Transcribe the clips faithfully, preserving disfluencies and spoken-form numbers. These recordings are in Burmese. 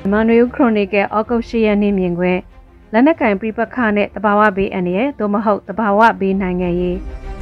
Emmanuel Chronicle ဩဂုတ်၈ရက်နေ့မြင်ကွယ်လက်နက်ကင်ပြပခနဲ့တဘာဝဘေးအန္တရာယ်သို့မဟုတ်တဘာဝဘေးနိုင်ငံရေး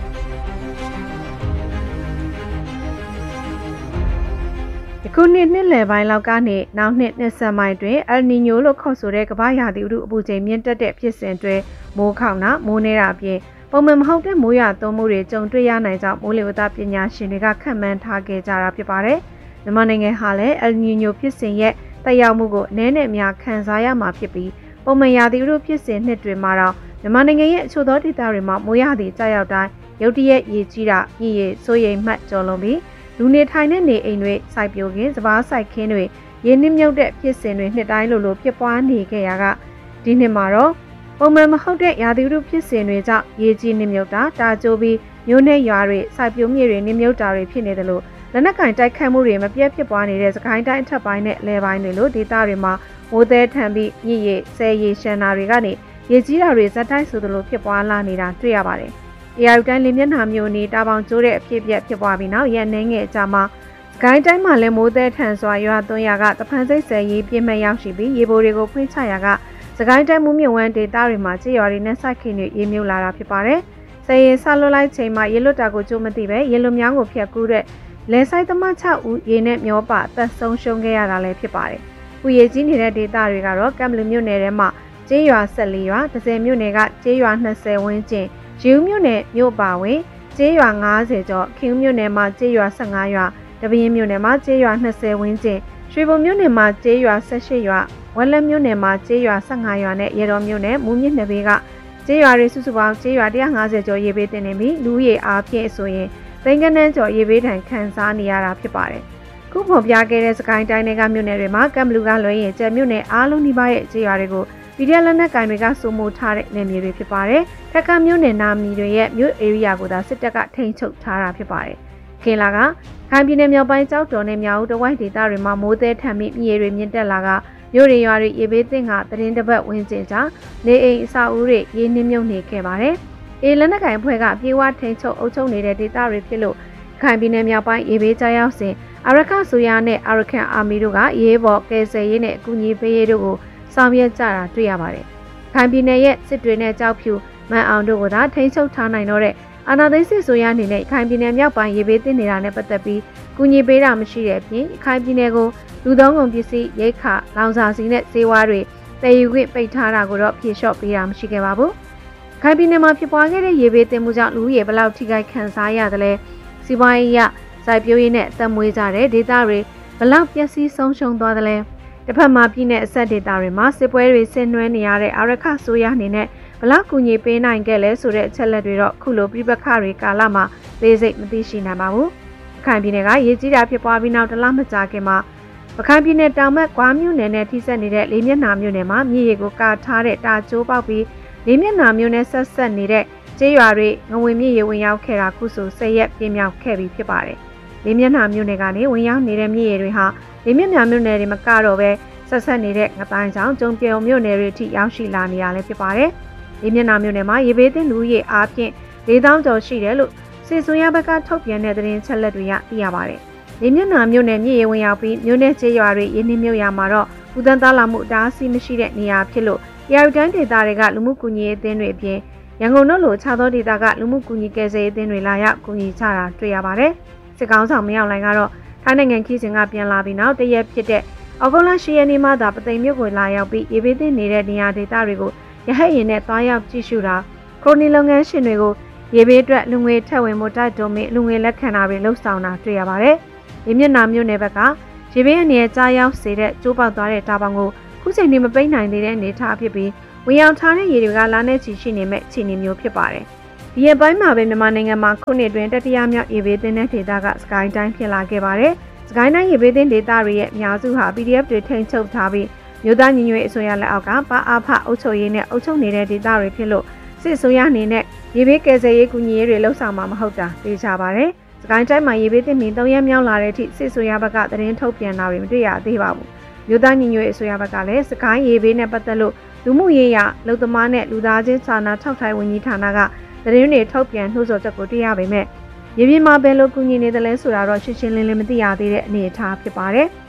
ယခုနှစ်နှစ်လယ်ပိုင်းလောက်ကနေနောက်နှစ်နှစ်ဆက်ပိုင်းတွင်အယ်နီညိုလို့ခေါ်ဆိုတဲ့ကမ္ဘာရာသီဥတုအပူချိန်မြင့်တက်တဲ့ဖြစ်စဉ်တွေမိုးခေါင်တာမိုးနေတာအပြင်ပုံမှန်မဟုတ်တဲ့မိုးရွာသွန်းမှုတွေကြုံတွေ့ရနိုင်ကြောင်းမိုးလေဝသပညာရှင်တွေကခန့်မှန်းထားခဲ့ကြတာဖြစ်ပါတယ်။မြန်မာနိုင်ငံဟာလည်းအယ်နီညိုဖြစ်စဉ်ရဲ့တက်ရောက်မှုကိုအနည်းနဲ့အများခံစားရမှာဖြစ်ပြီးပုံမှန်ရာသီဥတုဖြစ်စဉ်နှစ်တွေမှာတော့မြန်မာနိုင်ငံရဲ့အချို့သောဒေသတွေမှာမိုးရာသီကျရောက်တိုင်းရုတ်တရက်ရေကြီးတာမြစ်ရေစိုးရိမ်မှတ်ကျော်လွန်ပြီးလူနေထိုင်တဲ့နေအိမ်တွေစိုက်ပျိုးခင်းစပါးစိုက်ခင်းတွေရေနစ်မြုပ်တဲ့ဖြစ်စဉ်တွေနှစ်တိုင်းလိုလိုဖြစ်ပွားနေခဲ့ရကဒီနှစ်မှာတော့ပုံမှန်မဟုတ်တဲ့ရာသီဥတုဖြစ်စဉ်တွေကြောင့်ရေကြီးနစ်မြုပ်တာတာကျိုးပြီးမြို့နယ်ရွာတွေစိုက်ပျိုးမြေတွေနစ်မြုပ်တာတွေဖြစ်နေတယ်လို့လက်နက်ကင်တိုက်ခတ်မှုတွေမပြတ်ဖြစ်ပွားနေတဲ့စကိုင်းတိုင်းအထက်ပိုင်းနဲ့လယ်ပိုင်းတွေလို့ဒေသတွေမှာမိုးသည်ထန်ပြီးမြစ်ရေဆယ်ရေရှမ်းတာတွေကနေရေကြီးတာတွေဇက်တိုက်ဆိုသလိုဖြစ်ပွားလာနေတာတွေ့ရပါတယ်။တရားဥတိုင်းလင်းမျက်နှာမျိုးနေတာပေါင်ကျိုးတဲ့အဖြစ်အပျက်ဖြစ်ပွားပြီးနောက်ရက်နှင်းငယ်အကြာမှာစကိုင်းတိုင်းမှာလည်းမိုးသည်ထန်စွာရွာသွန်းရာကတဖန်စိတ်ဆယ်ရေပြင်းမဲ့ရောက်ရှိပြီးရေပိုတွေကိုဖွင့်ချရာကစကိုင်းတိုင်းမူးမြဝန်းဒေသတွေမှာကြေးရွာတွေနဲ့စိုက်ခင်းတွေရေမြုပ်လာတာဖြစ်ပါတယ်။ဆယ်ရေဆလွတ်လိုက်ချိန်မှာရေလွတ်တာကိုကြိုးမသိပဲရေလွတ်မြောင်းကိုဖျက်ကူးတဲ့လဲဆိုင်သမား၆ဦးရေနဲ့မျောပါအသက်ဆုံးရှုံးခဲ့ရတာလည်းဖြစ်ပါတယ်။ဥရေကြီးနေတဲ့ဒေသတွေကတော့ကမ်ဘလူမြို့နယ်ထဲမှာကျေးရွာ၁၄ရွာ၊ဒဇယ်မြို့နယ်ကကျေးရွာ၂၀ဝန်းကျင်၊ရေဦးမြို့နယ်မြို့ပါဝင်ကျေးရွာ၅၀ကျော်၊ခင်ဦးမြို့နယ်မှာကျေးရွာ၁၅ရွာ၊တပင်းမြို့နယ်မှာကျေးရွာ၂၀ဝန်းကျင်၊ရွှေဘုံမြို့နယ်မှာကျေးရွာ၁၈ရွာ၊ဝက်လက်မြို့နယ်မှာကျေးရွာ၁၅ရွာနဲ့ရေတော်မြို့နယ်မူမြင့်နယ်ဘေးကကျေးရွာတွေစုစုပေါင်းကျေးရွာ၁၅၀ကျော်ရေဘေးတင်နေပြီးလူဦးရေအားဖြင့်ဆိုရင်သိန်းကနန်းကျော်ရေဘေးဒဏ်ခံစားနေရတာဖြစ်ပါတယ်။ခုဖော်ပြခဲ့တဲ့စကိုင်းတိုင်းကမြို့နယ်တွေမှာကမ်ဘလူကလွှဲရင်ကျဲမြို့နယ်အားလုံးဒီပါရဲ့ခြေရွာတွေကိုပီဒီအက်လက်နက်ကိုင်တွေကစိုးမိုးထားတဲ့နယ်မြေတွေဖြစ်ပါတယ်။ထက်ကမြို့နယ်နာမီတွေရဲ့မြို့ဧရိယာကိုသာစစ်တပ်ကထိန်းချုပ်ထားတာဖြစ်ပါတယ်။ခင်လာကခိုင်ပြည်နယ်မြောက်ပိုင်းကြောက်တော်နဲ့မြောက်ဦးတဝိုက်ဒေသတွေမှာမိုးသည်ထန်ပြီးမြေတွေမြင့်တက်လာကမြို့တွေရွာတွေရေဘေးသင့်ကသတင်းတပတ်ဝင်းကျင်ကြနေအိမ်အဆောက်အဦတွေရေနှင်းမြုပ်နေခဲ့ပါတယ်။အေးလက်နက်ကိုင်ဖွဲ့ကပြေဝထိန်ချုပ်အုပ်ချုပ်နေတဲ့ဒေသတွေဖြစ်လို့ခိုင်ပြည်နယ်မြောက်ပိုင်းရေဘေးကြောက်ရောက်စဉ်အာရခဆိုရနဲ့အာရကန်အာမီတို့ကရေးပေါ်ကယ်ဆယ်ရေးနဲ့အကူအညီပေးရေးတို့ကိုဆောင်ရွက်ကြတာတွေ့ရပါတယ်။ခိုင်ပြည်နယ်ရဲ့စစ်တွေနဲ့ကြောက်ဖြူမန်အောင်တို့ကသာထိန်းချုပ်ထားနိုင်တော့တဲ့အာဏာသိမ်းစစ်ဆိုရအနေနဲ့ခိုင်ပြည်နယ်မြောက်ပိုင်းရေဘေးသင့်နေတာနဲ့ပတ်သက်ပြီးကူညီပေးတာမရှိတဲ့အပြင်ခိုင်ပြည်နယ်ကိုလူသုံးကုန်ပစ္စည်းရိတ်ခလောင်စာစီနဲ့ဈေးဝါးတွေတည်ယူခွင့်ပိတ်ထားတာကိုတော့ဖြေလျှော့ပေးတာမရှိခဲ့ပါဘူး။ခိုင်ပြည်နယ်မှာဖြစ်ပွားခဲ့တဲ့ရေဘေးသင့်မှုကြောင့်လူဦးရေဘလောက်ထိခိုက်ခံစားရသလဲစီးပွားရေးရစိုက်ပျိုးရေးနဲ့အသက်မွေးကြတဲ့ဒေသတွေဘလောက်ပျက်စီးဆုံးရှုံးသွားသလဲတစ်ဖက်မှာပြည်내အဆက်ဒေသတွေမှာစစ်ပွဲတွေဆင်နွှဲနေရတဲ့အာရခဆိုရအနေနဲ့ဘလောက်ကူညီပေးနိုင်ခဲ့လဲဆိုတဲ့အချက်လက်တွေတော့ခုလိုပြပခတွေကာလမှာသေးစိတ်မသိရှိနိုင်ပါဘူး။ပခိုင်ပြည်နယ်ကရေကြီးတာဖြစ်ပွားပြီးနောက်တလမကြာခင်မှာပခိုင်ပြည်နယ်တောင်ဘက်ကွာမြို့နယ်နဲ့ထိစပ်နေတဲ့လေးမျက်နှာမြို့နယ်မှာမြေရီကိုကာထားတဲ့တာကျိုးပေါက်ပြီးလေးမျက်နှာမြို့နယ်ဆက်ဆက်နေတဲ့ကျေးရွာတွေငဝင်မြေရီဝင်ရောက်ခဲ့တာခုဆိုဆယ်ရက်ပြင်းမြောက်ခဲ့ပြီဖြစ်ပါတယ်။လေးမျက်နှာမြို့နယ်ကနေဝင်ရောက်နေတဲ့မြေရီတွေဟာလေးမျက်နှာမြို့နယ်တွေမကတော့ပဲဆက်ဆက်နေတဲ့ငတိုင်းချောင်းကျုံပြုံမြို့နယ်တွေအထိရောက်ရှိလာနေရလဲဖြစ်ပါတယ်။လေးမျက်နှာမြို့နယ်မှာရေဘေးသင့်လူဦးရေအားဖြင့်၄သောင်းကျော်ရှိတယ်လို့စစ်ဆိုရဘက်ကထုတ်ပြန်တဲ့သတင်းချက်လက်တွေကသိရပါတယ်။လေးမျက်နှာမြို့နယ်မြေရီဝင်ရောက်ပြီးမြို့နယ်ကျေးရွာတွေရင်းနှီးမြုပ်ရမှာတော့ဥဒန်းသားလာမှုအတားအဆီးမရှိတဲ့နေရာဖြစ်လို့ရာယူတန်းဒေသတွေကလူမှုကူညီရေးအသင်းတွေအပြင်ရန်ကုန်တို့လိုခြားသောဒေသကလူမှုကူညီကယ်ဆယ်ရေးအသင်းတွေလာရောက်ကူညီကြတာတွေ့ရပါတယ်။စစ်ကောင်းဆောင်မရောက်လိုင်ကတော့ထိုင်းနိုင်ငံခီးစဉ်ကပြန်လာပြီးနောက်တရက်ဖြစ်တဲ့အောက်တိုဘာ၈ရက်နေ့မှသာပသိမ်မြို့ကိုလာရောက်ပြီးရေဘေးသင့်နေတဲ့နေရာဒေသတွေကိုရဟတ်ယာဉ်နဲ့သွားရောက်ကြည့်ရှုတာခရိုနီလုပ်ငန်းရှင်တွေကိုရေဘေးအတွက်လူငွေထက်ဝင်မှုတိုက်တွန်းပြီးလူငွေလက်ခံတာတွေလှုပ်ဆောင်တာတွေ့ရပါတယ်။ဒီမျက်နှာမြို့နယ်ဘက်ကရေဘေးအနေနဲ့ကြားရောက်စေတဲ့ကျိုးပေါက်သွားတဲ့တာပေါင်ကိုခုချိန်ထိမပိတ်နိုင်သေးတဲ့အနေအထားဖြစ်ပြီးဝင်ရောက်ထားတဲ့ရေတွေကလာနေချီရှိနေမဲ့အခြေအနေမျိုးဖြစ်ပါတယ်။ဒီရက်ပိုင်းမှာပဲမြန်မာနိုင်ငံမှာခုနှစ်တွင်တတိယမြောက်ရေဘေးသင့်တဲ့ဒေသကစကိုင်းတိုင်းဖြစ်လာခဲ့ပါတယ်။စကိုင်းတိုင်းရေဘေးသင့်ဒေသတွေရဲ့အများစုဟာ ပီဒီအက်ဖ် တွေထိန်းချုပ်ထားပြီးမြို့သားညီညွတ်ရေးအစိုးရလက်အောက်ကပါအာဖအုပ်ချုပ်ရေးနဲ့အုပ်ချုပ်နေတဲ့ဒေသတွေဖြစ်လို့စစ်အစိုးရအနေနဲ့ရေဘေးကယ်ဆယ်ရေးကူညီရေးတွေလှုပ်ဆောင်မှာမဟုတ်တာသိကြပါတယ်။စကိုင်းတိုင်းမှာရေဘေးသင့်ပြီး၃ရက်မြောက်လာတဲ့အထိစစ်အစိုးရဘက်ကသတင်းထုတ်ပြန်တာတွေမတွေ့ရသေးပါဘူး။မြို့သားညီညွတ်ရေးအစိုးရဘက်ကလည်းစကိုင်းရေဘေးနဲ့ပတ်သက်လို့လူမှုရေးရလူသမားနဲ့လူသားချင်းစာနာထောက်ထားဝန်ကြီးဌာနကသတင်းတွေထုတ်ပြန်နှိုးဆော်ချက်ကိုတွေ့ရပေမဲ့ရေပြင်မှာဘယ်လိုကူညီနေတယ်လဲဆိုတာတော့ရှင်းရှင်းလင်းလင်းမသိရသေးတဲ့အနေအထားဖြစ်ပါတယ်။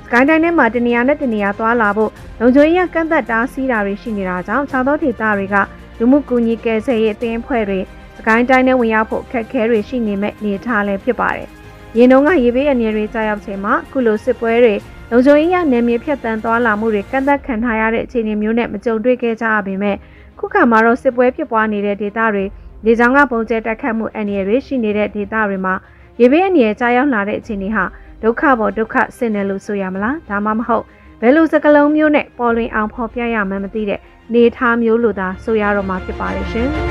ကိုင်းတိုင်းထဲမှာတနေရာနဲ့တနေရာသွားလာဖို့လုံခြုံရေးကန့်သတ်တားဆီးတာတွေရှိနေတာကြောင့်ခြောက်သောဒေသတွေကလူမှုကူညီကယ်ဆယ်ရေးအသင်းအဖွဲ့တွေစကိုင်းတိုင်းထဲဝင်ရောက်ဖို့အခက်အခဲတွေရှိနေမဲ့အနေအထားလည်းဖြစ်ပါတယ်။ရင်းနှုန်းကရေဘေးအနေတွေကြာရောက်ချိန်မှာကုလိုစစ်ပွဲတွေလုံခြုံရေးရနယ်မြေဖြတ်တန်းသွားလာမှုတွေကန့်သတ်ခံထားရတဲ့အခြေအနေမျိုးနဲ့မကြုံတွေ့ခဲ့ကြရပေမဲ့ခုခါမှာတော့စစ်ပွဲဖြစ်ပွားနေတဲ့ဒေသတွေလေကြောင်းကပုံကျဲတက်ခတ်မှုအနေတွေရှိနေတဲ့ဒေသတွေမှာရေဘေးအနေကြာရောက်လာတဲ့အခြေအနေဟာဒုက္ခပေါ်ဒုက္ခဆင်တယ်လို့ဆိုရမလားဒါမှမဟုတ်ဘယ်လိုစကလုံးမျိုးနဲ့ပေါ်လွင်အောင်ဖော်ပြရမှန်းမသိတဲ့နေထားမျိုးလိုသာဆိုရတော့မှာဖြစ်ပါတယ်ရှင်။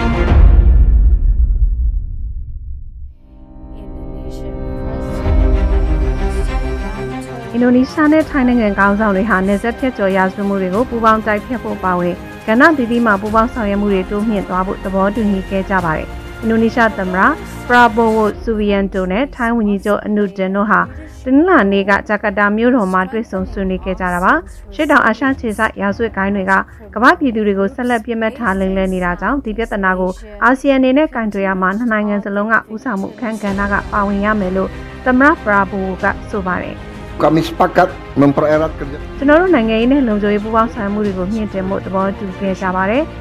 အင်ဒိုနီးရှားနဲ့ထိုင်းနိုင်ငံကောင်းဆောင်တွေဟာနေဆက်ဖြတ်ကျော်ရာဇဝတ်မှုတွေကိုပူးပေါင်းတိုက်ဖျက်ဖို့ပါဝင်ကဏ္ဍသီးသီးမှာပူးပေါင်းဆောင်ရွက်မှုတွေတိုးမြှင့်သွားဖို့သဘောတူညီခဲ့ကြပါတယ်။အင်ဒိုနီးရှားသမ္မတပရာဘိုဝိုဆူဗီယန်တိုနဲ့ထိုင်းဝန်ကြီးချုပ်အနုဒင်တို့ဟာတနင်္လာနေ့ကဂျာကာတာမြို့တော်မှာတွေ့ဆုံဆွေးနွေးခဲ့ကြတာပါ။ရှေ့တောင်အာရှခြေစိုက်ရာဇဝတ်ဂိုင်းတွေကကမ္ဘာပြည်သူတွေကိုဆက်လက်ပြစ်မှတ်ထားလိမ့်လည်နေတာကြောင့်ဒီပြဿနာကိုအာဆီယံအနေနဲ့ကင်တွယ်ရမှာနှစ်နိုင်ငံစလုံးကဦးဆောင်မှုအခမ်းကဏ္ဍကပါဝင်ရမယ်လို့သမ္မတပရာဘိုဝိုကဆိုပါတယ်။ Kami sepakat mempererat kerja. ကျွန်တော်တို့နိုင်ငံရေးနဲ့လုံခြုံရေးပူးပေါင်းဆောင်ရွက်မှုတွေကိုမြင့်တင်ဖို့သဘောတူခဲ့ကြပါတယ်။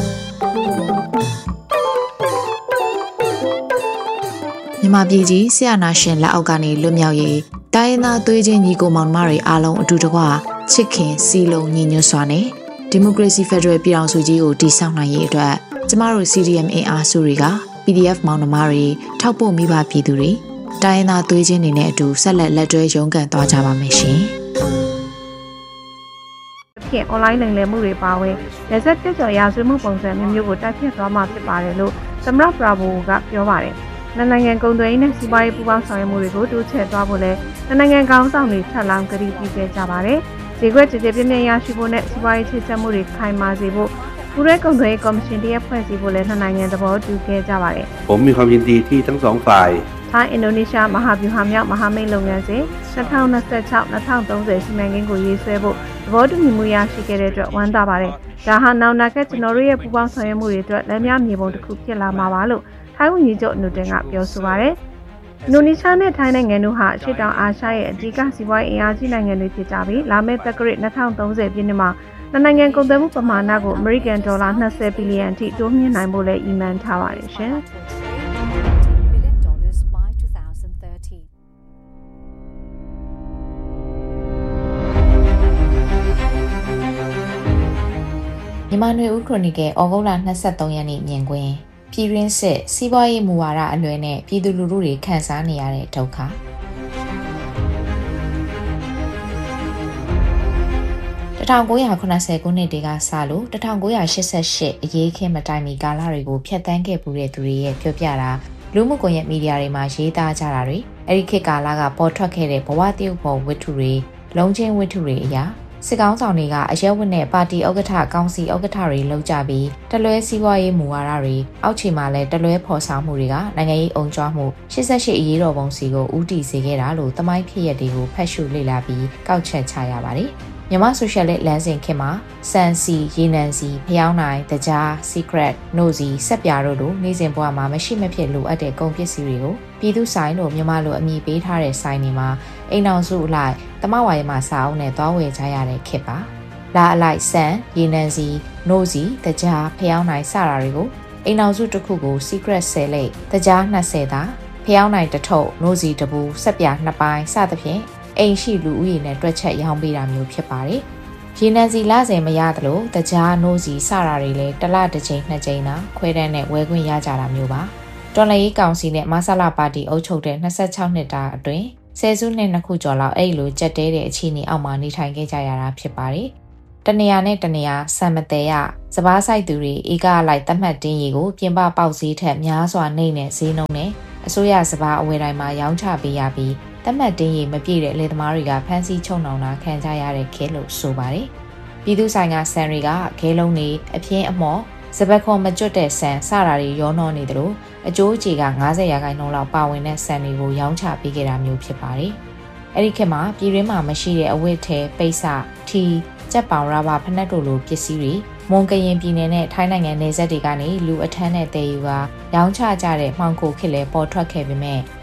မြန်မာပြည်ကြီးဆရာနာရှင်လက်အောက်ကနေလွတ်မြောက်ရေးတိုင်းရင်းသားသွေးချင်းညီကိုမောင်နှမတွေအားလုံးအတူတကွချစ်ခင်စီလုံးညီညွတ်စွာနဲ့ဒီမိုကရေစီဖက်ဒရယ်ပြည်ထောင်စုကြီးကိုတည်ဆောက်နိုင်ရေးအတွက်ကျမတို့ စီ ဒီ အမ် အင်အားစုတွေက ပီ ဒီ အက်ဖ် မောင်နှမတွေထောက်ပို့မိဘပြည်သူတွေတိုင်းရင်းသားသွေးချင်းတွေနဲ့အတူဆက်လက်လက်တွဲရုန်းကန်သွားကြပါမယ်ရှင်။ဖြင့် online လိမ်လည်မှုတွေပါဝင်လက်ဆက်ပြကျော်ရာဇဝတ်မှုပုံစံမျိုးမျိုးကိုတိုက်ဖျက်သွားမှာဖြစ်ပါတယ်လို့သမ္မတပရာဘိုကပြောပါတယ်။နိုင်ငံကုန်သွယ်ရေးနဲ့စီးပွားရေးပူးပေါင်းဆောင်ရွက်မှုတွေကိုတိုးချဲ့သွားဖို့လဲနိုင်ငံကောင်းဆောင်တွေထပ်လောင်းကတိပြုခဲ့ကြပါတယ်။ဈေးကွက်ကြည်ကြည်ပြည့်ပြည့်ရရှိဖို့နဲ့စီးပွားရေးချိတ်ဆက်မှုတွေခိုင်မာစေဖို့ပူးရဲကုန်သွယ်ရေးကော်မရှင်တရက်ဖွဲ့စည်းဖို့လဲနိုင်ငံသဘောတူခဲ့ကြပါတယ်။ผมมีความยินดีที่ทั้งสองฝ่ายထိုင်းအင်ဒိုနီးရှားမဟာဗျူဟာမြောက်မဟာမိတ်လုပ်ငန်းစဉ်၂၀၂၆-၂၀၃၀စီမံကိန်းကိုရေးဆွဲဖို့သဘောတူညီမှုရရှိခဲ့တဲ့အတွက်ဝမ်းသာပါတယ်။ဒါဟာနောက်နာကကျွန်တော်တို့ရဲ့ပူးပေါင်းဆောင်ရွက်မှုတွေအတွက်လက်မြမြေပုံတစ်ခုဖြစ်လာမှာပါလို့ထိုင်းဝန်ကြီးချုပ်အနုတင်ကပြောဆိုပါတယ်။အင်ဒိုနီးရှားနဲ့ထိုင်းနိုင်ငံတို့ဟာအရှေ့တောင်အာရှရဲ့အဓိကစီးပွားရေးအင်အားကြီးနိုင်ငံတွေဖြစ်ကြပြီးလာမယ့်သက္ကရာဇ်၂၀၃၀ပြည့်နှစ်မှာနိုင်ငံကုန်သွယ်မှုပမာဏကိုအမေရိကန်ဒေါ်လာ၂၀ဘီလီယံအထိတိုးမြှင့်နိုင်ဖို့လည်းရည်မှန်းထားပါတယ်ရှင်။မြန်မာနွေဦးခရိုနီကယ်ဩဂုတ်လ၂၃ရက်နေ့မြင်ကွင်းပြည်ရင်းစစ်စီးပွားရေးမူဝါဒအလွဲနဲ့ပြည်သူလူထုတွေခံစားနေရတဲ့ဒုက္ခ၁၉၇၀ခုနှစ်တည်းကစလို့၁၉၈၈အရေးခင်းမတိုင်မီကာလတွေကိုဖျက်ဆီးခဲ့ပူတဲ့သူတွေရဲ့ပြောပြတာလူမှုကွန်ရက်မီဒီယာတွေမှာရေးသားကြတာတွေအဲ့ဒီခေတ်ကာလကပေါ်ထွက်ခဲ့တဲ့ဘဝတရုပ်ပေါ်ဝတ္ထုတွေလုံးချင်းဝတ္ထုတွေအရာစစ်ကောင်းဆောင်တွေကအရက်ဝတ်နဲ့ပါတီဥက္ကဋ္ဌကောင်စီဥက္ကဋ္ဌတွေလောက်ကြပြီးတလွဲစီးပွားရေးမူဝါဒတွေအောက်ခြေမှာလည်းတလွဲဖော်ဆောင်မှုတွေကနိုင်ငံရေးအုံကြွမှု၈၈အရေးတော်ပုံစီကိုဦးတည်စေခဲ့တာလို့သမိုင်းဖြစ်ရတွေကိုဖတ်ရှုလေ့လာပြီးကောက်ချက်ချရပါတယ်။မြန်မာဆိုရှယ်လစ်လမ်းစဉ်ခေတ်မှာစန်စီရေနံစီဖျောင်းနိုင်တကြား secret နို့စီဆက်ပြားတို့လိုနေစဉ်ဘဝမှာမရှိမဖြစ်လိုအပ်တဲ့ကုန်ပစ္စည်းတွေကိုပြည်သူဆိုင်လို့မြန်မာလိုအမည်ပေးထားတဲ့ဆိုင်တွေမှာအိမ်အောင်စုအလိုက်တမဝါရီမှာစာအုပ်နဲ့သွားဝယ်ကြရတဲ့ခေတ်ပါလာအလိုက်စန်ရေနံစီနို့စီတကြားဖျောင်းနိုင်စတာတွေကိုအိမ်အောင်စုတစ်ခုကို secret ဆယ်လိပ်တကြား၂၀သာဖျောင်းနိုင်တစ်ထုပ်နို့စီတစ်ပူဆက်ပြားနှစ်ပိုင်းစသဖြင့်အိမ်ရှိလူဦးရေနဲ့တွက်ချက်ရောင်းပေးတာမျိုးဖြစ်ပါတယ်။ရေနံစီလဆယ်မရသလိုတကြားနိုးစီစတာတွေလည်းတစ်လတစ်ချိန်နှစ်ချိန်သာခွဲတန်းနဲ့ဝယ်ခွင့်ရကြတာမျိုးပါ။တော်လှန်ရေးကောင်စီနဲ့မဆလာပါတီအုပ်ချုပ်တဲ့၂၆နှစ်တာအတွင်းဆယ်စုနှစ်နှစ်ခုကျော်လောက်အဲ့လိုကြက်တဲတဲ့အခြေအနေအောက်မှာနေထိုင်ခဲ့ကြရတာဖြစ်ပါတယ်။တနေရာနဲ့တနေရာစံမတဲရစပားဆိုင်သူတွေဧကအလိုက်သတ်မှတ်တင်းရီကိုပြင်ပပေါက်ဈေးထက်များစွာနှိမ့်တဲ့ဈေးနှုန်းနဲ့အစိုးရစပားအဝယ်တိုင်းမှာရောင်းချပေးရပြီးတတ်မှတ်တင်းရီမပြည့်တဲ့လေသမားတွေကဖမ်းဆီးချုပ်နှောင်တာခံကြရတဲ့ခဲလို့ဆိုပါတယ်။ပြည်သူဆိုင်ကဆန်တွေကခဲလုံးတွေအပြင်းအမော့စပတ်ခွန်မကျွတ်တဲ့ဆန်စတာတွေရောနှောနေတယ်လို့အကျိုးအခြေက၅၀ရာခိုင်နှုန်းလောက်ပါဝင်တဲ့ဆန်တွေကိုရောင်းချပေးခဲ့တာမျိုးဖြစ်ပါတယ်။အဲ့ဒီခေတ်မှာပြည်တွင်းမှာမရှိတဲ့အဝတ်ထဲပိတ်စထီကြက်ပေါင်ရာဘာဖနက်တို့လိုပစ္စည်းတွေမွန်ကရင်ပြည်နယ်နဲ့ထိုင်းနိုင်ငံနယ်စပ်တွေကနေလူအထမ်းနဲ့တည်ယူကရောင်းချကြတဲ့မှောင်ခိုခေတ်လဲပေါ်ထွက်ခဲ့ပေမဲ့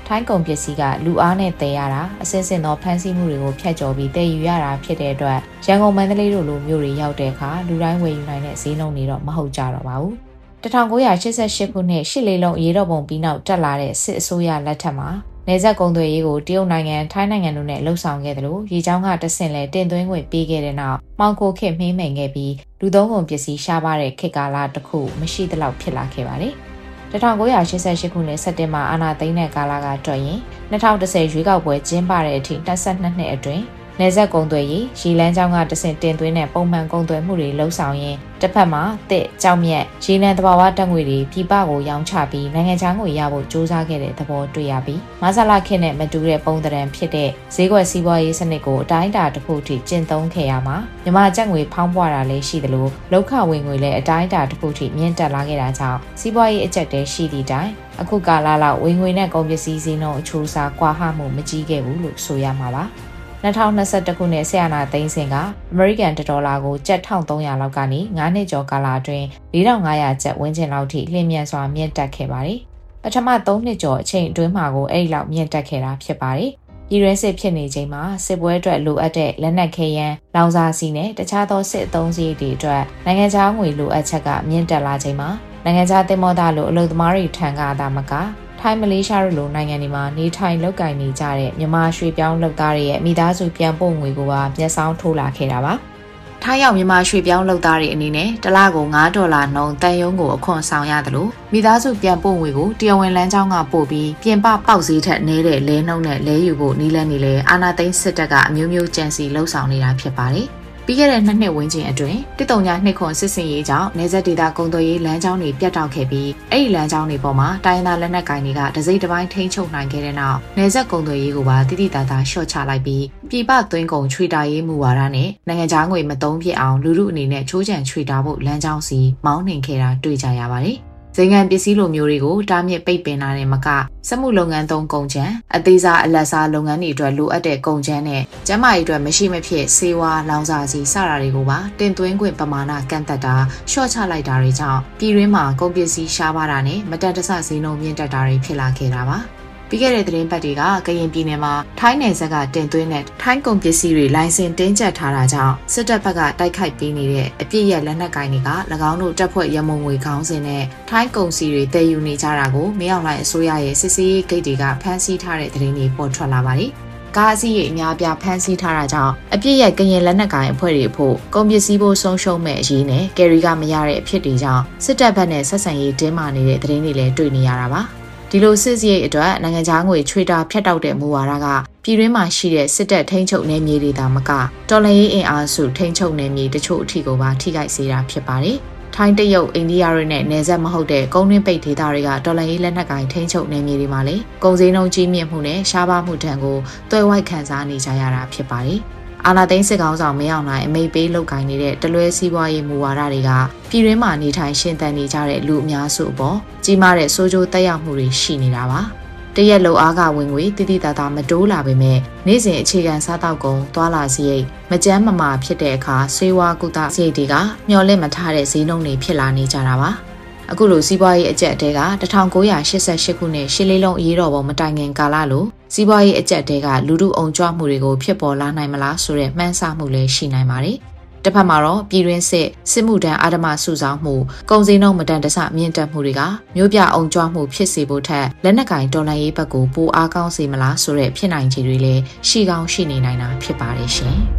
ထိုင်းကုန်ပစ္စည်းကလူအားနဲ့တည်ရတာအစစ်စစ်သောဖမ်းဆီးမှုတွေကိုဖျက်ကျော်ပြီးတည်ယူရတာဖြစ်တဲ့အတွက်ရန်ကုန်မန္တလေးတို့လိုမြို့တွေရောက်တဲ့အခါလူတိုင်းဝယ်ယူနိုင်တဲ့ဈေးနှုန်းတွေတော့မဟုတ်ကြတော့ပါဘူး။တစ်ထောင်ကိုးရာရှစ်ဆယ့်ရှစ်ခုနှစ်ရှစ်လေးလုံးရေတော်ပုံပြီးနောက်တက်လာတဲ့စစ်အစိုးရလက်ထက်မှာနယ်စပ်ကုန်သွယ်ရေးကိုတရုတ်နိုင်ငံထိုင်းနိုင်ငံတို့နဲ့လှုပ်ဆောင်ခဲ့တယ်လို့ရေချောင်းကတဆင့်လဲတင်သွင်းခွင့်ပေးခဲ့တဲ့နောက်မှောင်ခိုခေတ်မှိမ့်မိန်ခဲ့ပြီးလူသုံးကုန်ပစ္စည်းရှားပါတဲ့ခေတ်ကာလတစ်ခုမရှိသလောက်ဖြစ်လာခဲ့ပါတယ်။တစ်ထောင်ကိုးရာရှစ်ဆယ့်ရှစ်ခုနှစ်စက်တင်ဘာအာဏာသိမ်းတဲ့ကာလကတွက်ရင်၂၀၁၀ရွေးကောက်ပွဲကျင်းပတဲ့အထိ၂၂နှစ်အတွင်းနယ်စပ်ကုန်သွယ်ရေးရေလမ်းကြောင်းကတဆင့်တင်သွင်းတဲ့ပုံမှန်ကုန်သွယ်မှုတွေလှုပ်ဆောင်ရင်းတစ်ဖက်မှာတစ်ကြောက်မြက်ရေနံသဘာဝဓာတ်ငွေတွေပြည်ပကိုရောင်းချပြီးနိုင်ငံခြားငွေရဖို့ကြိုးစားခဲ့တဲ့သဘောတွေ့ရပြီးမဆလာခေတ်နဲ့မတူတဲ့ပုံသဏ္ဍာန်ဖြစ်တဲ့ဈေးကွက်စီးပွားရေးစနစ်ကိုအတိုင်းအတာတစ်ခုထိကျင့်သုံးခဲ့ရမှာမြန်မာကျပ်ငွေဖောင်းပွားတာလည်းရှိသလိုလောက်ခဝင်ငွေလည်းအတိုင်းအတာတစ်ခုထိမြင့်တက်လာခဲ့တာကြောင့်စီးပွားရေးအကျပ်တဲရှိသည့်တိုင်အခုကာလလောက်ဝင်ငွေနဲ့ကုန်ပစ္စည်းဈေးနှုန်းအချိုးအစားကွာဟမှုမကြီးခဲ့ဘူးလို့ဆိုရမှာပါ၂၀၂၁ခုနှစ်ဆီယနာသိန်းစင်ကအမေရိကန်ဒေါ်လာကိုကျပ်၁၃၀၀လောက်ကနေ၅နှစ်ကျော်ကာလအတွင်း၄ထောင်၅ရာကျပ်ဝန်းကျင်လောက်ထိလျင်မြန်စွာမြင့်တက်ခဲ့ပါတယ်။ပထမ၃နှစ်ကျော်အချိန်အတွင်းမှာကိုအဲ့ဒီလောက်မြင့်တက်ခဲ့တာဖြစ်ပါတယ်။ပြည်တွင်းစစ်ဖြစ်နေချိန်မှာစစ်ပွဲအတွက်လိုအပ်တဲ့လက်နက်ခဲယမ်းလောင်စာဆီနဲ့တခြားသောစစ်အသုံးစရိတ်တွေအတွက်နိုင်ငံခြားငွေလိုအပ်ချက်ကမြင့်တက်လာချိန်မှာနိုင်ငံခြားသင်္ဘောသားလိုအလုပ်သမားတွေထံကသာမကထိုင်းမလေးရှားတို့လိုနိုင်ငံတွေမှာနေထိုင်လုပ်ကိုင်နေကြတဲ့မြန်မာရွှေပြောင်းလုပ်သားတွေရဲ့မိသားစုပြန်ပို့ငွေကိုပါမျက်စောင်းထိုးလာခဲ့တာပါ။ထိုင်းရောက်မြန်မာရွှေပြောင်းလုပ်သားတွေအနေနဲ့တစ်လကို၅ဒေါ်လာနှုန်းတန်ယုံကိုအခွန်ဆောင်ရတယ်လို့မိသားစုပြန်ပို့ငွေကိုတရားဝင်လမ်းကြောင်းကပို့ပြီးပြင်ပပေါက်ဈေးထက်နည်းတဲ့လဲနှုန်းနဲ့လဲယူဖို့နီးလန်းနေလေအာနာသိန်းစစ်တပ်ကအမျိုးမျိုးကြံစီလှုပ်ဆောင်နေတာဖြစ်ပါတယ်။ပြီးခဲ့တဲ့နှစ်နှစ်ဝန်းကျင်အတွင်းတစ်တုံညာနှစ်ခွန်စစ်စင်ရေးကြောင့်နေဆက်ဒေတာကုန်သွယ်ရေးလမ်းကြောင်းတွေပြတ်တောက်ခဲ့ပြီးအဲ့ဒီလမ်းကြောင်းတွေပေါ်မှာတိုင်းသားလက်နက်ကိုင်တွေကဒစိမ့်တစ်ပိုင်းထိန်းချုပ်နိုင်ခဲ့တဲ့နောက်နေဆက်ကုန်သွယ်ရေးကိုပါတိတိတတ်တာရှော့ချလိုက်ပြီးပြည်ပသွင်းကုန်ချွေတာရေးမူဝါဒနဲ့နိုင်ငံခြားငွေမသုံးဖြစ်အောင်လူလူအနေနဲ့ချိုးချံချွေတာဖို့လမ်းကြောင်းစီမောင်းနှင်ခဲ့တာတွေ့ကြရပါတယ်ဇိမ်ခံပစ္စည်းလိုမျိုးတွေကိုတားမြစ်ပိတ်ပင်တာနဲ့မကစက်မှုလုပ်ငန်းသုံးကုန်ချမ်းအသေးစားအလတ်စားလုပ်ငန်းတွေအတွက်လိုအပ်တဲ့ကုန်ချမ်းနဲ့ကျန်းမာရေးအတွက်မရှိမဖြစ်ဆေးဝါးလောင်စာဆီစတာတွေကိုပါတင်သွင်းခွင့်ပမာဏကန့်သက်တာရှော့ချလိုက်တာတွေကြောင့်ပြည်တွင်းမှာကုန်ပစ္စည်းရှားပါတာနဲ့မတန်တဆဈေးနှုန်းမြင့်တက်တာတွေဖြစ်လာခဲ့တာပါပြီးခဲ့တဲ့သတင်းပတ်တွေကကရင်ပြည်နယ်မှာထိုင်းနယ်စပ်ကတင်သွင်းတဲ့ထိုင်းကုန်ပစ္စည်းတွေလိုင်စင်တင်းကျပ်ထားတာကြောင့်စစ်တပ်ဘက်ကတိုက်ခိုက်ပေးနေတဲ့အပြစ်ရလက်နက်ကိုင်တွေက၎င်းတို့တပ်ဖွဲ့ရမုံငွေခေါင်းစဉ်နဲ့ထိုင်းကုန်စီတွေတည်ယူနေကြတာကိုမင်းအောင်လှိုင်အစိုးရရဲ့စစ်စေးဂိတ်တွေကဖမ်းဆီးထားတဲ့သတင်းတွေပေါ်ထွက်လာပါတယ်။ကားအစီးရဲ့အများပြားဖမ်းဆီးထားတာကြောင့်အပြစ်ရကရင်လက်နက်ကိုင်အဖွဲ့တွေဖို့ကုန်ပစ္စည်းဖို့ဆုံးရှုံးမဲ့အရေးနဲ့ကယ်ရီကမရတဲ့အဖြစ်တွေကြောင့်စစ်တပ်ဘက်နဲ့ဆက်ဆံရေးတင်းမာနေတဲ့သတင်းတွေလည်းတွေ့နေရတာပါ။ဒီလိုစစ်စရိတ်အတွက်နိုင်ငံခြားငွေချွေတာဖြတ်တောက်တဲ့မူဝါဒကပြည်တွင်းမှာရှိတဲ့စစ်တပ်ထိန်းချုပ်နယ်မြေတွေသာမကတော်လှန်ရေးအင်အားစုထိန်းချုပ်နယ်မြေတချို့အထိကိုပါထိခိုက်စေတာဖြစ်ပါတယ်။ထိုင်းတရုတ်အိန္ဒိယတွေနဲ့နယ်စပ်မဟုတ်တဲ့ကုန်းတွင်းပိတ်ဒေသတွေကတော်လှန်ရေးလက်နက်ကိုင်ထိန်းချုပ်နယ်မြေတွေမှာလည်းကုန်စည်နှုန်းကြီးမြင့်မှုနဲ့ရှားပါမှုတန်ကိုတွဲဝိုက်ခံစားနေကြရတာဖြစ်ပါတယ်။အာဏာသိမ်းစစ်ကောင်ဆောင်မင်းအောင်လှိုင်အမိန့်ပေးလုပ်ကိုင်နေတဲ့တလွဲစီးပွားရေးမူဝါဒတွေကပြည်တွင်းမှာနေထိုင်ရှင်သန်နေကြတဲ့လူအများစုအပေါ်ကြီးမားတဲ့ဆိုးကျိုးသက်ရောက်မှုတွေရှိနေတာပါတရက်လုံအားကဝင်ငွေတိတိတသာမတိုးလာပေမဲ့နေ့စဉ်အခြေခံစားတောက်ကုန်သွာလာစရိတ်မကြမ်းမမာဖြစ်တဲ့အခါဆေးဝါးကုသစရိတ်တွေကမျှော်လင့်မထားတဲ့ဈေးနှုန်းတွေဖြစ်လာနေကြတာပါအခုလိုစီးပွားရေးအကျပ်တဲက၁၉၈၈ခုနှစ်ရှစ်လေးလုံးအရေးတော်ပုံမတိုင်ခင်ကာလလိုစီးပွားရေးအကျပ်တဲကလူထုအုံကြွမှုတွေကိုဖြစ်ပေါ်လာနိုင်မလားဆိုတဲ့မှန်းဆမှုလည်းရှိနိုင်ပါတယ်။တစ်ဖက်မှာတော့ပြည်တွင်းစစ်စစ်မှုထမ်းအာဓမစုဆောင်မှုကုန်စည်နှုန်းမတန်တဆမြင့်တက်မှုတွေကမျိုးပြအုံကြွမှုဖြစ်စေဖို့ထက်လက်နက်ကင်တော်လှန်ရေးဘက်ကိုပိုအားကောင်းစေမလားဆိုတဲ့ဖြစ်နိုင်ခြေတွေလည်းရှိကောင်းရှိနေနိုင်တာဖြစ်ပါတယ်ရှင်။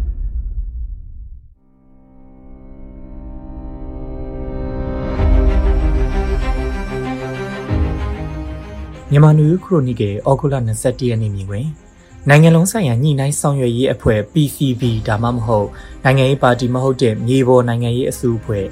မြန်မာနွေဦးခရိုနီကယ်ဩဂုတ်လ၂၁ရက်နေ့မြင်တွင်နိုင်ငံလုံးဆိုင်ရာညှိနှိုင်းဆောင်ရွက်ရေးအဖွဲ့ P C B ဒါမှမဟုတ်နိုင်ငံရေးပါတီမဟုတ်တဲ့မြေပေါ်နိုင်ငံရေးအစုအဖွဲ့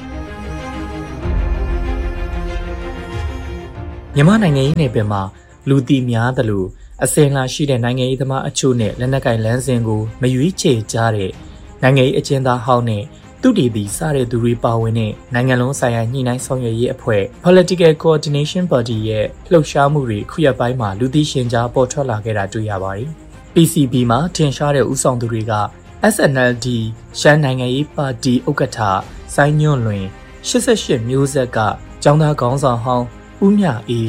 မြန်မာနိုင်ငံရေးနယ်ပယ်မှာလူတီများသလိုအစင်လာရှိတဲ့နိုင်ငံရေးသမားအချို့နဲ့လက်နက်ကိုင်လမ်းစဉ်ကိုမရွေးချယ်ကြတဲ့နိုင်ငံရေးအကျဉ်းသားဟောင်းနဲ့သူတည်ပြီးစတဲ့သူတွေပါဝင်တဲ့နိုင်ငံလုံးဆိုင်ရာညှိနှိုင်းဆောင်ရွက်ရေးအဖွဲ့ Political Coordination Party ရဲ့လှုပ်ရှားမှုတွေခုရက်ပိုင်းမှာလူသိရှင်ကြားပေါ်ထွက်လာခဲ့တာတွေ့ရပါတယ်။ P C B မှာထင်ရှားတဲ့ဦးဆောင်သူတွေက S N L D ရှမ်းနိုင်ငံရေးပါတီဥက္ကဋ္ဌစိုင်းညွန့်လွင်ရှစ်ဆယ့်ရှစ်မျိုးဆက်ကကျောင်းသားခေါင်းဆောင်ဟောင်းဦးမြအေး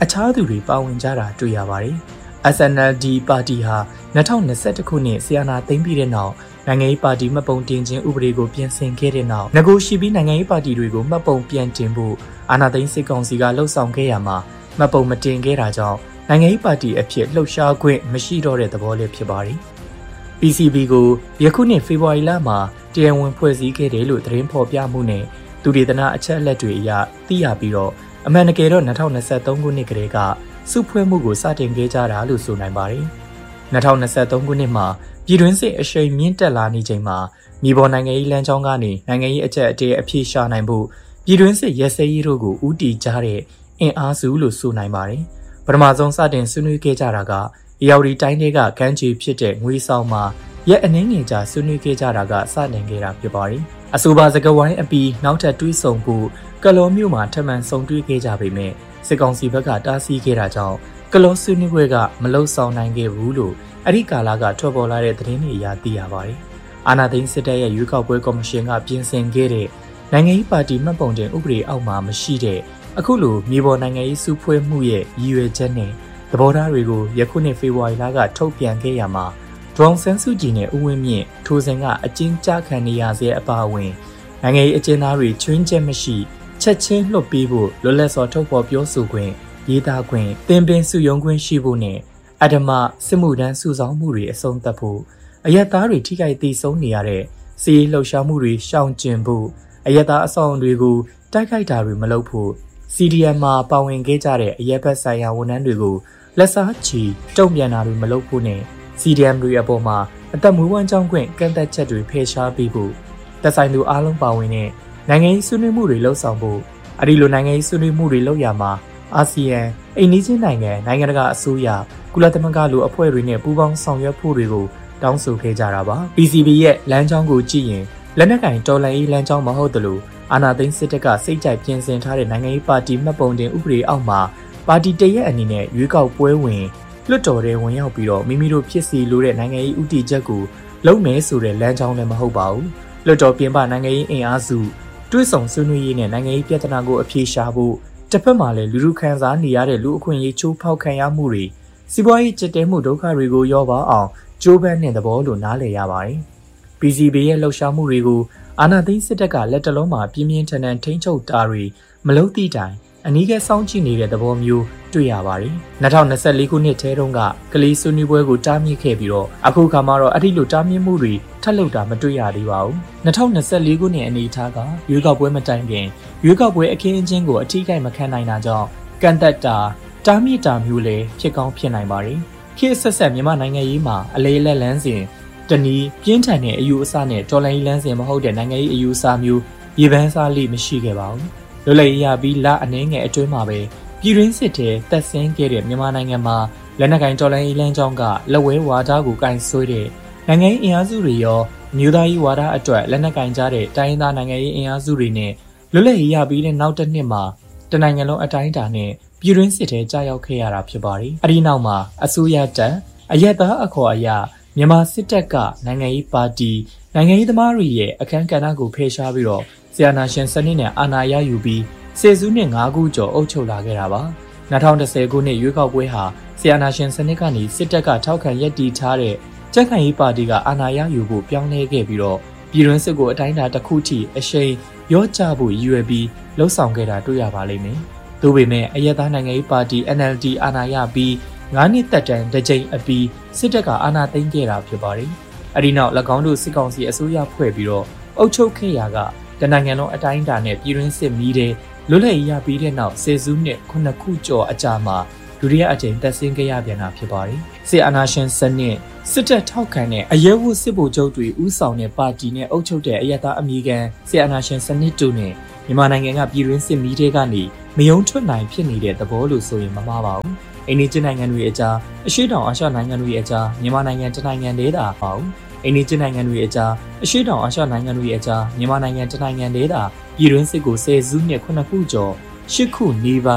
အခြားသူတွေပါဝင်ကြတာတွေ့ရပါတယ်။ S N L D ပါတီဟာ၂၀၂၁ခုနှစ်ဆီယနာသိမ်းပြီးတဲ့နောက်နိုင်ငံရေးပါတီမှတ်ပုံတင်ခြင်းဥပဒေကိုပြင်ဆင်ခဲ့တဲ့နောက်ငကိုရှိပြီးနိုင်ငံရေးပါတီတွေကိုမှတ်ပုံပြန်တင်ဖို့အာဏာသိမ်းစစ်ကောင်စီကလှုံ့ဆော်ခဲ့ရမှာမှတ်ပုံမတင်ခဲ့တာကြောင့်နိုင်ငံရေးပါတီအဖြစ်လှုပ်ရှားခွင့်မရှိတော့တဲ့သဘောလေးဖြစ်ပါတယ်။ P C B ကိုယခုနှစ်ဖေဖော်ဝါရီလမှာတရားဝင်ဖွဲ့စည်းခဲ့တယ်လို့သတင်းဖော်ပြမှုနဲ့သူဒေသနာအချက်အလက်တွေအရသိရပြီးတော့အမှန်တကယ်တော့၂၀၂၃ခုနှစ်ကတည်းကစုဖွဲ့မှုကိုစတင်ခဲ့ကြတာလို့ဆိုနိုင်ပါတယ်။၂၀၂၃ခုနှစ်မှာပြည်တွင်းစစ်အရှိန်မြင့်တက်လာနေချိန်မှာမြေပေါ်နိုင်ငံရေးလမ်းကြောင်းကနေနိုင်ငံရေးအချက်အတဲအပြည့်ရှာနိုင်ဖို့ပြည်တွင်းစစ်ရဲစဲရေးတို့ကိုဦးတည်ကြတဲ့အင်အားစုလို့ဆိုနိုင်ပါတယ်။ပထမဆုံးစတင်ဆွေးနွေးခဲ့ကြတာကအေရဝတီတိုင်းတွေကကမ်းခြေဖြစ်တဲ့ငွေဆောင်မှာရက်အနည်းငယ်ကြာဆွေးနွေးခဲ့ကြတာကစတင်ခဲ့တာဖြစ်ပါတယ်။အဆိုပါစကားဝိုင်းအပြီးနောက်ထပ်တွေးဆုံဖို့ကလောမြို့မှာထပ်မံဆုံတွေ့ခဲ့ကြပေမဲ့စစ်ကောင်စီဘက်ကတားဆီးခဲ့တာကြောင့်ကလောဆွေးနွေးပွဲကမလုံဆောင်နိုင်ခဲ့ဘူးလို့အဲ့ဒီကာလကထွက်ပေါ်လာတဲ့သတင်းတွေအရသိရပါတယ်။အာဏာသိမ်းစစ်တပ်ရဲ့ရွေးကောက်ပွဲကော်မရှင်ကပြင်ဆင်ခဲ့တဲ့နိုင်ငံရေးပါတီမှတ်ပုံတင်ဥပဒေအောက်မှာမရှိတဲ့အခုလိုမြေပေါ်နိုင်ငံရေးစုဖွဲ့မှုရဲ့ရည်ရွယ်ချက်နဲ့သဘောထားတွေကိုယခုနှစ်ဖေဖော်ဝါရီလကထုတ်ပြန်ခဲ့ရမှာဒေါ်ဆန်းစုကြည်နဲ့ဦးဝင်းမြင့်ထိုစဉ်ကအကျဉ်းချခံနေရစေအပါအဝင်နိုင်ငံရေးအကျဉ်းသားတွေချွင်းချက်မရှိချက်ချင်းလွှတ်ပေးဖို့လွတ်လပ်စွာထုတ်ဖော်ပြောဆိုခွင့်ရေးသားခွင့်သင်ပင်စုယုံခွင့်ရှိဖို့နဲ့အဓမ္မစစ်မှုထမ်းစုဆောင်မှုတွေအဆုံးသတ်ဖို့အယက်သားတွေထိခိုက်သိဆုံးနေရတဲ့စီးရေးလှုပ်ရှားမှုတွေရှောင်ကျဉ်ဖို့အယက်သားအဆောင်တွေကိုတိုက်ခိုက်တာတွေမလုပ်ဖို့ C D M မှာပါဝင်ခဲ့ကြတဲ့အယက်ဘက်ဆိုင်ရာဝန်ထမ်းတွေကိုလက်စားချီတုံ့ပြန်တာတွေမလုပ်ဖို့နဲ့ C D M တွေအပေါ်မှာအသက်မွေးဝမ်းကြောင်းခွင့်ကန့်သက်ချက်တွေဖယ်ရှားပေးဖို့သက်ဆိုင်သူအားလုံးပါဝင်တဲ့နိုင်ငံရေးဆွေးနွေးမှုတွေလှုပ်ဆောင်ဖို့အဲဒီလိုနိုင်ငံရေးဆွေးနွေးမှုတွေလုပ်ရမှာအာဆီယံအိမ်နီးချင်းနိုင်ငံနိုင်ငံတကာအစိုးရကုလသမဂ္ဂလိုအဖွဲ့တွေနဲ့ပူးပေါင်းဆောင်ရွက်ဖို့တွေကိုတောင်းဆိုခဲ့ကြတာပါ P C B ရဲ့လမ်းကြောင်းကိုကြည့်ရင်လက်နက်ကင်တော်လှန်ရေးလမ်းကြောင်းမဟုတ်သလိုအာဏာသိမ်းစစ်တပ်ကစိတ်ကြိုက်ပြင်ဆင်ထားတဲ့နိုင်ငံရေးပါတီမှတ်ပုံတင်ဥပဒေအောက်မှာပါတီတရက်အနေနဲ့ရွေးကောက်ပွဲဝင်လွှတ်တော်ထဲဝင်ရောက်ပြီးတော့မိမိတို့ဖြစ်စီလိုတဲ့နိုင်ငံရေးဥတီချက်ကိုလုံမဲဆိုတဲ့လမ်းကြောင်းလည်းမဟုတ်ပါဘူးလွှတ်တော်ပြင်ပနိုင်ငံရေးအင်အားစုတွဲဆောင်ဆွေးနွေးရေးနဲ့နိုင်ငံရေးပြဿနာကိုအပြေရှားဖို့တစ်ဖက်မှာလည်းလူလူခံစားနေရတဲ့လူအခွင့်အရေးချိုးဖောက်ခံရမှုတွေစီးပွားရေးကျစ်တဲမှုဒုက္ခတွေကိုရောပါအောင်ကြိုးပမ်းတဲ့သဘောလို့နားလည်ရပါတယ်။ P C B ရဲ့လှုပ်ရှားမှုတွေကိုအာဏာသိမ်းစစ်တပ်ကလက်တလုံးမှာပြင်းပြင်းထန်ထန်ထိန်းချုပ်တာတွေမလုပ်သည့်တိုင်အနီးကပ်စောင့်ကြည့်နေတဲ့သဘောမျိုးတွေ့ရပါတယ်။၂၀၂၄ခုနှစ်ထဲတုန်းကကလေးဆွေးနွေးပွဲကိုတားမြစ်ခဲ့ပြီးတော့အခုခါမှာတော့အဲ့ဒီလိုတားမြစ်မှုတွေထပ်လုပ်တာမတွေ့ရသေးပါဘူး။၂၀၂၄ခုနှစ်အနေအထားကရွေးကောက်ပွဲမတိုင်ခင်ရွေးကောက်ပွဲအခင်းအကျင်းကိုအထီးကိုက်မခံနိုင်တာကြောင့်ကန့်သက်တာတားမြစ်တာမျိုးလည်းဖြစ်ကောင်းဖြစ်နိုင်ပါတယ်။ခေတ်ဆက်ဆက်မြန်မာနိုင်ငံရေးမှာအလေးလက်လန်းစဉ်တနည်းပြင်းထန်တဲ့အယူအဆနဲ့တော်လှန်ရေးလမ်းစဉ်မဟုတ်တဲ့နိုင်ငံရေးအယူအဆမျိုးရေပန်းစားလိမရှိခဲ့ပါဘူး။လွတ်လပ်ရေးရပြီးလအနှဲငယ်အတွင်းမှာပဲပြည်တွင်းစစ်ထဲတက်ဆင်းခဲ့တဲ့မြန်မာနိုင်ငံမှာလက်နက်ကင်တော်လှန်ရေးလမ်းကြောင်းကလက်ဝဲဝါဒကိုကင်ဆွဲတဲ့နိုင်ငံရေးအင်အားစုတွေရောမြို့သားရေးဝါဒအတွက်လက်နက်ကင်ကြတဲ့တိုင်းရင်းသားနိုင်ငံရေးအင်အားစုတွေနဲ့လွတ်လပ်ရေးရပြီးတဲ့နောက်တစ်နှစ်မှာတနိုင်ငံလုံးအတိုင်းအတာနဲ့ပြည်တွင်းစစ်ထဲကြာရောက်ခဲ့ရတာဖြစ်ပါတယ်။အဲဒီနောက်မှာအစိုးရတပ်အရက်သားအခေါ်အရမြန်မာစစ်တပ်ကနိုင်ငံရေးပါတီနိုင်ငံရေးသမားတွေရဲ့အခမ်းကဏ္ဍကိုဖယ်ရှားပြီးတော့ဆီယနာရှင်စနစ်နဲ့အာဏာရယူပြီးစေစုနှစ်၅ခုကျော်အုပ်ချုပ်လာခဲ့တာပါ၂၀၁၀ခုနှစ်ရွေးကောက်ပွဲဟာဆီယနာရှင်စနစ်ကနေစစ်တပ်ကထောက်ခံရည်တည်ထားတဲ့ကြက်ခိုင်ရေးပါတီကအာဏာရယူဖို့ပြောင်းလဲခဲ့ပြီးတော့ပြည်တွင်းစစ်ကိုအတိုင်းအတာတစ်ခုထိအရှိန်ရော့ချဖို့ရည်ရွယ်ပြီးလှုံ့ဆော်ခဲ့တာတွေ့ရပါလိမ့်မယ်။သို့ပေမဲ့အရက်သားနိုင်ငံရေးပါတီ N L D အာဏာရပြီးငါးနှစ်သက်တမ်းတစ်ကြိမ်အပြီးစစ်တပ်ကအာဏာသိမ်းခဲ့တာဖြစ်ပါတယ်။အဲဒီနောက်၎င်းတို့စစ်ကောင်စီအစိုးရဖွဲ့ပြီးတော့အုပ်ချုပ်ခဲ့ရာကတနိုင်ငံလုံးအတိုင်းအတာနဲ့ပြည်တွင်းစစ်မီးတဲ့လွတ်လပ်ရေးရပြီးတဲ့နောက်ဆယ်စုနှစ်ခုနှစ်ခုကျော်အကြာမှာဒုတိယအကြိမ်တက်ဆင်းခဲ့ရပြန်တာဖြစ်ပါတယ်။စစ်အာဏာရှင်စနစ်စစ်တပ်ထောက်ခံတဲ့အရဲဝတ်စစ်ဗိုလ်ချုပ်တွေဦးဆောင်တဲ့ပါတီနဲ့အုပ်ချုပ်တဲ့အယက်သားအမည်ခံစစ်အာဏာရှင်စနစ်တို့နဲ့မြန်မာနိုင်ငံကပြည်တွင်းစစ်မီးတဲ့ကနေမယုံထွက်နိုင်ဖြစ်နေတဲ့သဘောလို့ဆိုရင်မမှားပါဘူး။အိန္ဒိယနိုင်ငံတွေအကြားအရှေ့တောင်အာရှနိုင်ငံတွေအကြားမြန်မာနိုင်ငံတနိုင်ငံတည်းသာပါဘူး။အိန္ဒိယနိုင်ငံတွေအကြားအရှေ့တောင်အာရှနိုင်ငံတွေအကြားမြန်မာနိုင်ငံတနိုင်ငံတည်းသာပြည်တွင်းစစ်ကိုဆယ်စုနှစ်ခုနှစ်ခုကျော်ရှစ်ခုနီးပါး